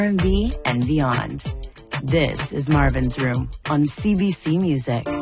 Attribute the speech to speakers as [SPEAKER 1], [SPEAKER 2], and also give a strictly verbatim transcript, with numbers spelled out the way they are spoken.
[SPEAKER 1] and B, and beyond. This is Marvin's Room on C B C Music.